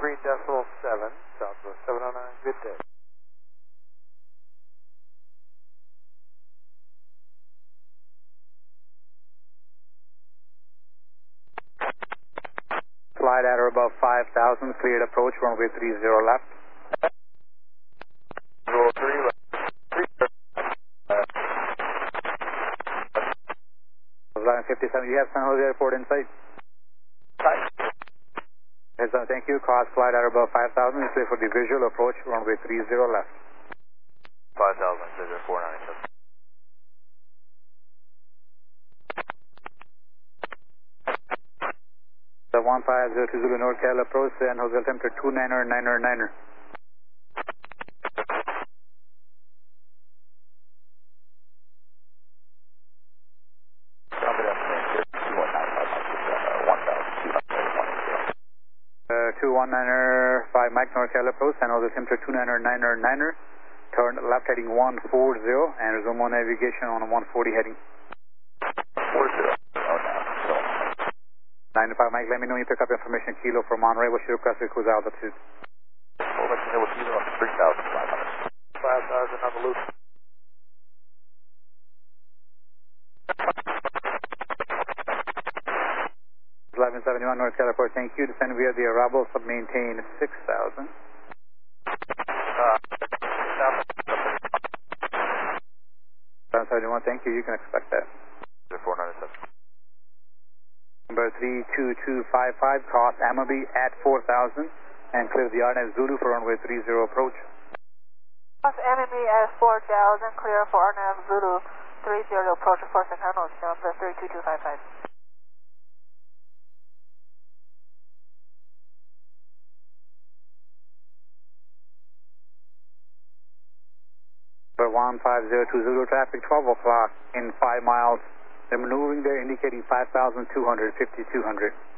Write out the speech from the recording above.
Green Decimal 7, Southwest 709, good day. Flight at or above 5,000, cleared approach, runway 30 left. Roll 3 left. 1157, you have San Jose Airport in sight? Yes, thank you. Cross flight at or above 5,000, clear for the visual approach, runway 30 left. 5,000, clear 497. The 1502 Zulu North Cal approach, San Jose temperature 299er. Niner 5 Mike North Cal approach, San Jose temperature 299er. Turn left heading 140 and resume on navigation on a 140 heading. 95 Mike, let me know you pick up information Kilo from Monterey. What's your requested cruise altitude? Well, let me know what Kilo on 3,500. 5,000 on the loop. $1171 North Cal Airport, thank you. Descend via the Arabo, sub maintain 6,000. 771, thank you. You can expect that. 497. Number 32255, cross Amity at 4,000 and clear the RNAV Zulu for runway 30 approach. Cross Amity at 4,000, clear for RNAV Zulu 30 approach for Secano, number 32255. Number 1502 Zulu traffic, 12 o'clock in 5 miles. They're maneuvering there indicating 5,200, 5,200.